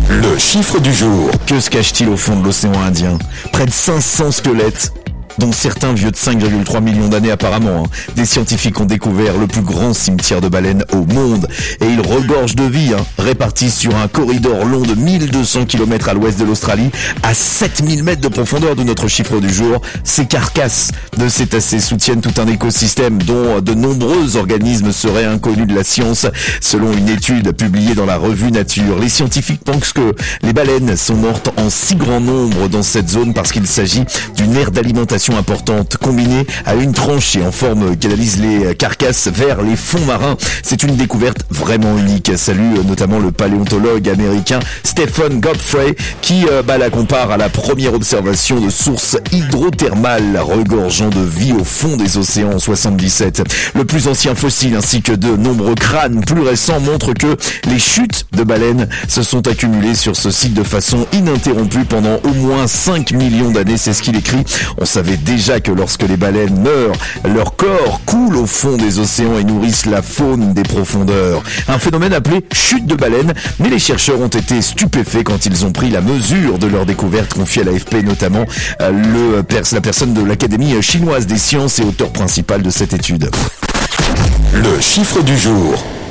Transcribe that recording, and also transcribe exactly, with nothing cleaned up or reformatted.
Le chiffre du jour. Que se cache-t-il au fond de l'océan Indien? Près de cinq cents squelettes, dont certains vieux de cinq virgule trois millions d'années apparemment. Hein. Des scientifiques ont découvert le plus grand cimetière de baleines au monde et il regorge de vie, hein, répartis sur un corridor long de mille deux cents kilomètres à l'ouest de l'Australie, à sept mille mètres de profondeur de notre chiffre du jour. Ces carcasses de cétacés soutiennent tout un écosystème dont de nombreux organismes seraient inconnus de la science. Selon une étude publiée dans la revue Nature, les scientifiques pensent que les baleines sont mortes en si grand nombre dans cette zone parce qu'il s'agit d'une aire d'alimentation importante combinée à une tranchée en forme qui analyse les carcasses vers les fonds marins. C'est une découverte vraiment unique. Salut notamment le paléontologue américain Stephen Godfrey qui euh, bah, la compare à la première observation de sources hydrothermales regorgeant de vie au fond des océans en soixante-dix-sept. Le plus ancien fossile ainsi que de nombreux crânes plus récents montrent que les chutes de baleines se sont accumulées sur ce site de façon ininterrompue pendant au moins cinq millions d'années. C'est ce qu'il écrit. On savait déjà que lorsque les baleines meurent, leur corps coule au fond des océans et nourrissent la faune des profondeurs. Un phénomène appelé chute de baleine, mais les chercheurs ont été stupéfaits quand ils ont pris la mesure de leur découverte, confiée à l'A F P notamment le, la personne de l'Académie chinoise des sciences et auteur principal de cette étude. Le chiffre du jour.